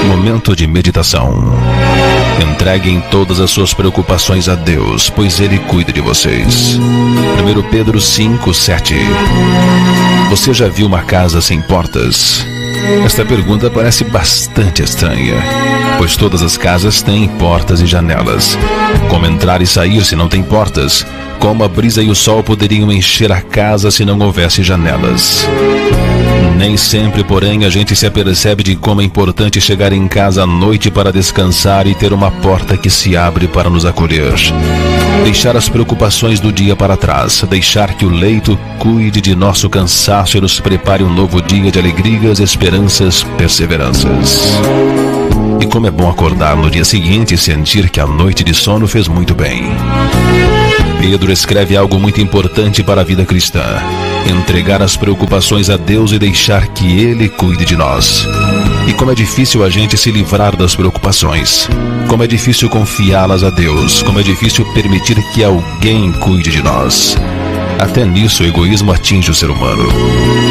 Momento de meditação. Entreguem todas as suas preocupações a Deus, pois Ele cuida de vocês. 1 Pedro 5:7. Você já viu uma casa sem portas? Esta pergunta parece bastante estranha, pois todas as casas têm portas e janelas. Como entrar e sair se não tem portas? Como a brisa e o sol poderiam encher a casa se não houvesse janelas? Nem sempre, porém, a gente se apercebe de como é importante chegar em casa à noite para descansar e ter uma porta que se abre para nos acolher. Deixar as preocupações do dia para trás, deixar que o leito cuide de nosso cansaço e nos prepare um novo dia de alegrias, esperanças, perseveranças. E como é bom acordar no dia seguinte e sentir que a noite de sono fez muito bem. Pedro escreve algo muito importante para a vida cristã: entregar as preocupações a Deus e deixar que Ele cuide de nós. E como é difícil a gente se livrar das preocupações. Como é difícil confiá-las a Deus. Como é difícil permitir que alguém cuide de nós. Até nisso o egoísmo atinge o ser humano.